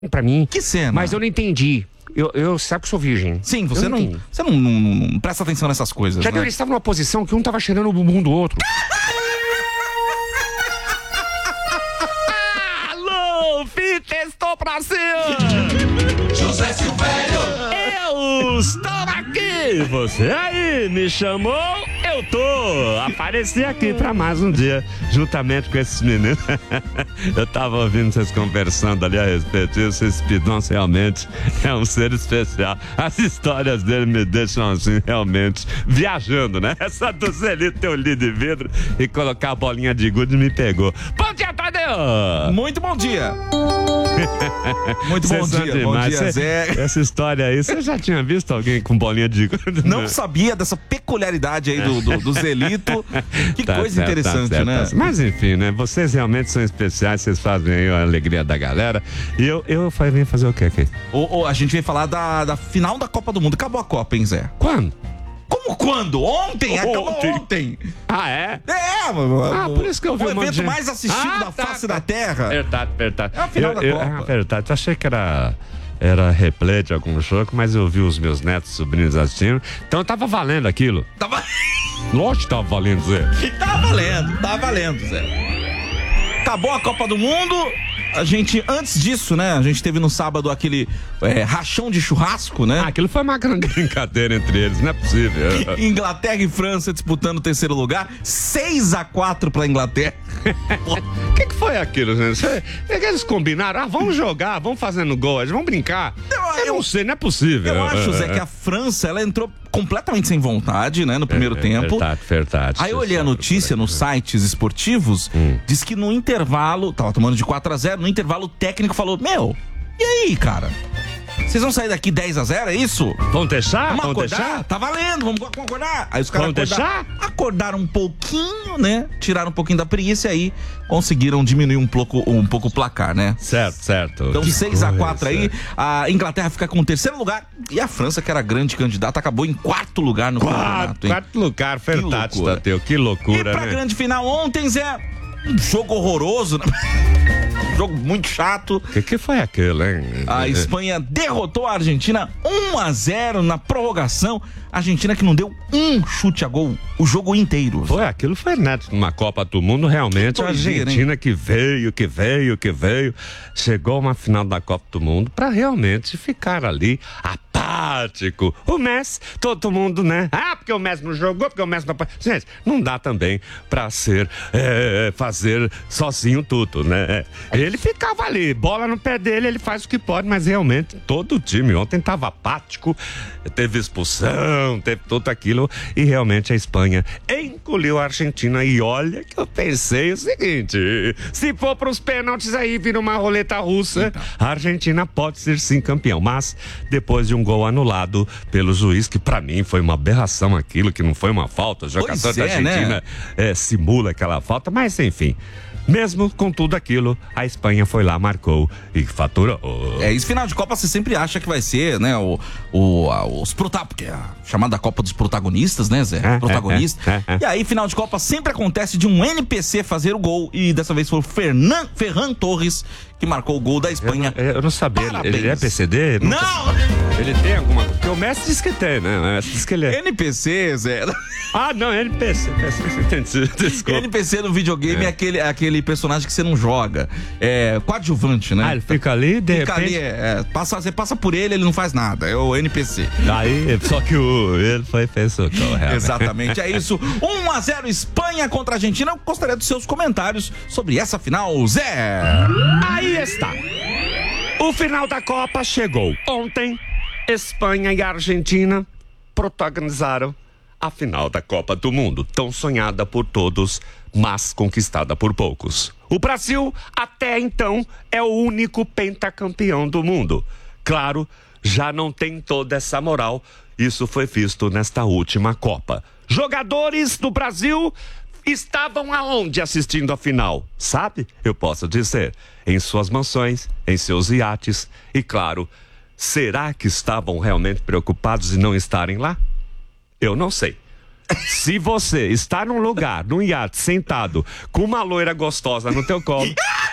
pra mim. Que cena? Mas eu não entendi. Eu sabe que sou virgem. Sim, você não presta atenção nessas coisas, Já né? viu, eles estavam numa posição que um tava cheirando o bumbum do outro. Alô, fita, estou pra cima! José Silvério! Eu estou aqui! Você aí me chamou? Eu tô! Apareci aqui pra mais um dia, juntamente com esses meninos. Eu tava ouvindo vocês conversando ali a respeito disso. Esse Pidoncio realmente é um ser especial. As histórias dele me deixam assim, realmente, viajando, né? Essa do Zelito ter o lid de vidro e colocar a bolinha de gude me pegou. Bom dia, Tadeu! Muito bom dia! Muito bom dia, bom dia, Zé. Essa história aí, você já tinha visto alguém com bolinha de gude? Não sabia dessa peculiaridade aí do Zelito. Que coisa interessante, né? Mas enfim, né? Vocês realmente são especiais, vocês fazem aí a alegria da galera. E eu vim fazer o quê aqui? A gente veio falar da final da Copa do Mundo. Acabou a Copa, hein, Zé? Quando? Como quando? Ontem! Acabou ontem! Ah, é? Por isso que eu vi o evento mais assistido da face da Terra. Verdade. É a final da Copa. Verdade. Eu achei que era replay de algum jogo, mas eu vi os meus netos, sobrinhos assistindo. Então tava valendo aquilo. Lógico que tava valendo, Zé. Tá valendo, Zé. Acabou a Copa do Mundo. A gente, antes disso, né? A gente teve no sábado aquele rachão de churrasco, né? Aquilo foi uma grande brincadeira entre eles, não é possível. Inglaterra e França disputando o terceiro lugar. 6-4 pra Inglaterra. O que foi aquilo, gente? Eles combinaram, vamos jogar, vamos fazendo gol, vamos brincar. Eu não sei, não é possível. Eu acho, Zé, que a França, ela entrou completamente sem vontade, né, no primeiro tempo. Verdade. Aí eu olhei a notícia nos sites esportivos, diz que no intervalo, tava tomando de 4-0, no intervalo o técnico falou, e aí, cara? Vocês vão sair daqui 10-0, é isso? Vamos deixar? Vamos acordar? Tá valendo, vamos acordar. Aí os caras acordaram um pouquinho, né? Tiraram um pouquinho da preguiça e aí conseguiram diminuir um pouco o placar, né? Certo. Então 6-4 aí, a Inglaterra fica com o terceiro lugar e a França, que era grande candidata, acabou em quarto lugar no campeonato. Quarto lugar, verdade, Tadeu, que loucura, né? E pra grande final ontem, Zé, um jogo horroroso, né? Um jogo muito chato. Que foi aquilo, hein? A Espanha derrotou a Argentina 1-0 na prorrogação. A Argentina que não deu um chute a gol o jogo inteiro. Aquilo foi neto numa Copa do Mundo, realmente. A Argentina que veio, chegou a uma final da Copa do Mundo pra realmente ficar ali apático. O Messi, todo mundo, né? Porque o Messi não jogou, porque o Messi não... Gente, não dá também pra fazer sozinho tudo, né? Ele ficava ali, bola no pé dele, ele faz o que pode, mas realmente todo o time ontem tava apático, teve expulsão, teve tudo aquilo, e realmente a Espanha engoliu a Argentina. E olha que eu pensei o seguinte: se for pros pênaltis aí, vira uma roleta russa, então, a Argentina pode ser sim campeão, mas depois de um gol anulado pelo juiz, que pra mim foi uma aberração aquilo, que não foi uma falta, o jogador da Argentina, né? Simula aquela falta, mas enfim. Mesmo com tudo aquilo, a Espanha foi lá, marcou e faturou. Esse final de Copa você sempre acha que vai ser, né, porque é a chamada Copa dos protagonistas, né, Zé? Protagonista. E aí, final de Copa sempre acontece de um NPC fazer o gol, e dessa vez foi o Ferran Torres que marcou o gol da Espanha. Eu não sabia, ele é PCD? Não! Ele tem alguma coisa? Porque o Messi diz que tem, né? O Messi diz que ele é. NPC, Zé. Não, NPC. Desculpa. NPC no videogame é aquele personagem que você não joga. É coadjuvante, né? Ele fica ali, de repente... você passa por ele não faz nada. É o NPC. Aí, só que ele fez o gol, realmente. Exatamente, é isso. 1-0 Espanha contra a Argentina. Eu gostaria dos seus comentários sobre essa final, Zé. Aí está. O final da Copa chegou. Ontem, Espanha e Argentina protagonizaram a final da Copa do Mundo, tão sonhada por todos, mas conquistada por poucos. O Brasil, até então, é o único pentacampeão do mundo. Claro, já não tem toda essa moral. Isso foi visto nesta última Copa. Jogadores do Brasil estavam aonde assistindo a final? Sabe? Eu posso dizer, em suas mansões, em seus iates. E claro, será que estavam realmente preocupados em não estarem lá? Eu não sei. Se você está num lugar, num iate, sentado, com uma loira gostosa no teu colo,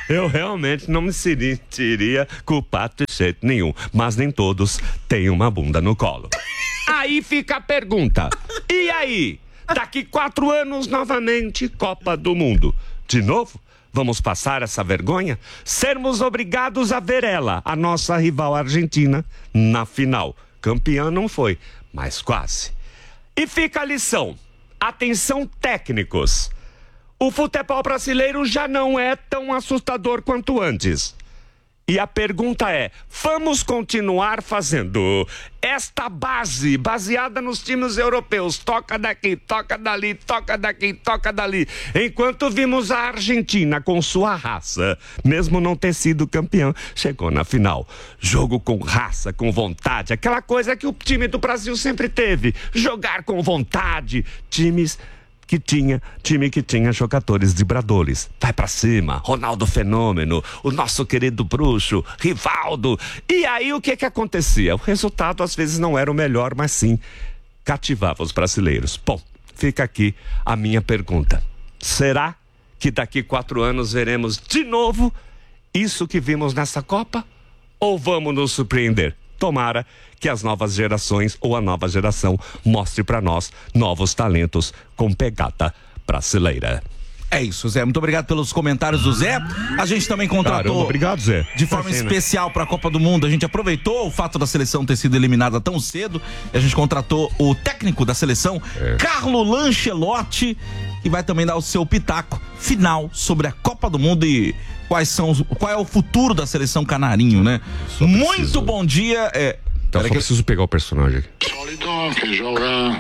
eu realmente não me sentiria culpado de jeito nenhum. Mas nem todos têm uma bunda no colo. Aí fica a pergunta. E aí? Daqui 4 anos, novamente, Copa do Mundo. De novo? Vamos passar essa vergonha? Sermos obrigados a ver ela, a nossa rival Argentina, na final. Campeã não foi, mas quase. E fica a lição. Atenção, técnicos. O futebol brasileiro já não é tão assustador quanto antes. E a pergunta é, vamos continuar fazendo esta base, baseada nos times europeus, toca daqui, toca dali, toca daqui, toca dali, enquanto vimos a Argentina com sua raça, mesmo não ter sido campeão, chegou na final. Jogo com raça, com vontade, aquela coisa que o time do Brasil sempre teve, jogar com vontade, time que tinha jogadores vibradores. Vai pra cima, Ronaldo Fenômeno, o nosso querido bruxo, Rivaldo. E aí o que acontecia? O resultado às vezes não era o melhor, mas sim cativava os brasileiros. Bom, fica aqui a minha pergunta. Será que daqui 4 anos veremos de novo isso que vimos nessa Copa? Ou vamos nos surpreender? Tomara que as novas gerações ou a nova geração mostre para nós novos talentos com pegada brasileira. É isso, Zé. Muito obrigado pelos comentários do Zé. A gente também contratou. Caramba, obrigado, Zé. De forma especial para a Copa do Mundo. A gente aproveitou o fato da seleção ter sido eliminada tão cedo. E a gente contratou o técnico da seleção, Carlo Lancelotti, que vai também dar o seu pitaco final sobre a Copa do Mundo e qual é o futuro da seleção canarinho, né? Muito bom dia. Então só preciso pegar o personagem aqui. Solito que joga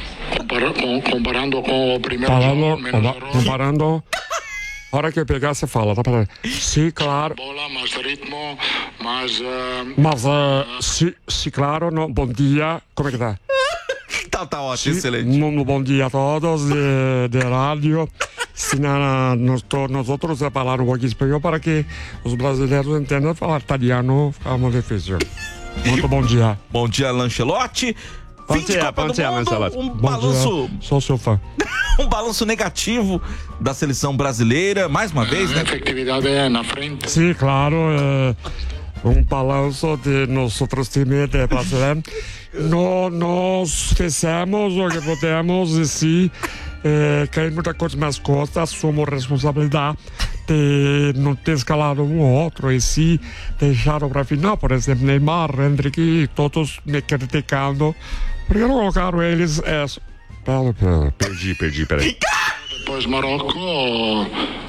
comparando com o primeiro comparando. A hora que eu pegar, você fala, tá? Sim, claro. Bola, mais ritmo, mais... Sim, claro, no, bom dia. Como é que tá? Tá ótimo, Sim, excelente. Bom dia a todos de rádio. Nosotros a falar um pouquinho espanhol para que os brasileiros entendam falar italiano, fica muito difícil. Muito bom dia. Bom dia, Lancelotti. Fim de Copa do Mundo, um balanço... Sou seu fã. Um balanço negativo da seleção brasileira, mais uma vez, né? Efetividade na frente. Sim, claro, um balanço de nossos times brasileiros. Nós fizemos o que podemos e sim, caiu muita coisa nas costas, somos responsabilidade de não ter escalado um ou outro e sim deixaram para final, por exemplo, Neymar, Hendrick, todos me criticando, porque não colocaram eles. Perdi, peraí. Depois Marrocos,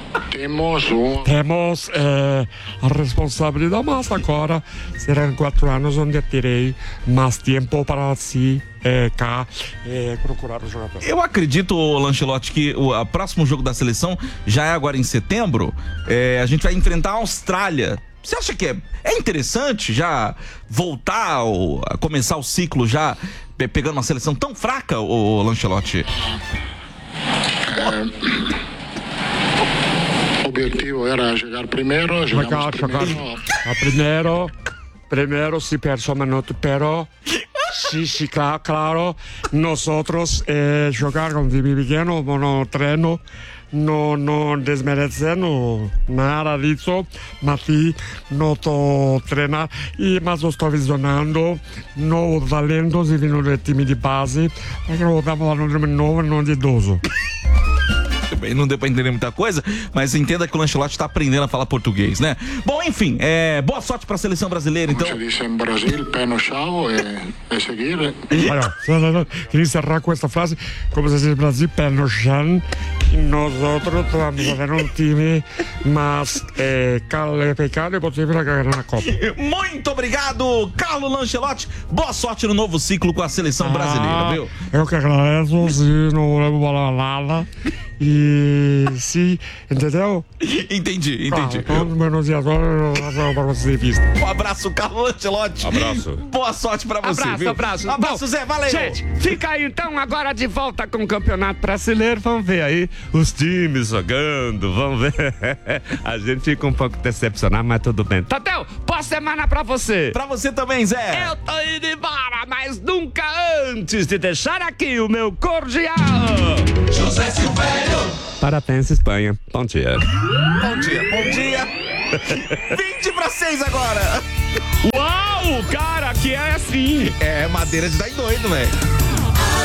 temos a responsabilidade, mas agora serão 4 anos onde terei mais tempo para si procurar o jogador. Eu acredito, Lancelotti, que o próximo jogo da seleção já é agora em setembro. A gente vai enfrentar a Austrália. Você acha que é interessante já voltar a começar o ciclo já pegando uma seleção tão fraca, o Lancelotti? O objetivo era chegar primeiro. Primeiro, si perso minuto, pero sí, claro, nosotros jogar com time pequeno, no treino, não desmerecendo nada disso, mas sim, não estou treinando, mas eu estou visionando novos talentos e vindo do time de base, porque não estamos falando de novo, não de idoso. Não deu pra entender muita coisa, mas entenda que o Lancelotti tá aprendendo a falar português, né? Bom, enfim, boa sorte pra seleção brasileira, então. Como se diz em Brasil, pé no chão, é seguir. Olha, queria encerrar com esta frase, como se diz no Brasil, pé no chão, e nós outros vamos fazer um time, mas pecado é possível ganhar na Copa. Muito obrigado, Carlo Lancelotti. Boa sorte no novo ciclo com a seleção brasileira, viu? Eu que agradeço, se não levo bola nada. E sim, entendeu? Entendi. Então, menos e agora, para você vista. Um abraço, Carlo Lancelotti. Abraço. Boa sorte pra você, Abraço. Abraço, Zé, valeu. Gente, fica aí então agora de volta com o Campeonato Brasileiro. Vamos ver aí os times jogando, vamos ver. A gente fica um pouco decepcionado, mas tudo bem. Tadeu, boa semana pra você. Pra você também, Zé. Eu tô indo embora, mas nunca antes de deixar aqui o meu cordial. José Silvério. Parabéns, Espanha. Bom dia. Bom dia. 5:20 agora. Uau, cara, que é assim. É madeira de dar em doido, velho.